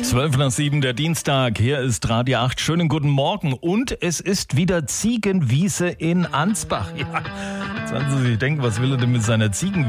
12:07 der Dienstag. Hier ist Radio 8. Schönen guten Morgen. Und es ist wieder Ziegenwiese in Ansbach. Ja, jetzt werden Sie sich denken, was will er denn mit seiner Ziegenwiese?